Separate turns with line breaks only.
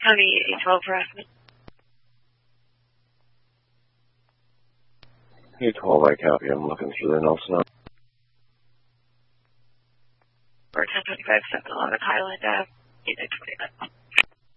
County 812 harassment.
812, I copy. I'm looking through the Nelson.
Or 1025 711 Highland Ave, 829.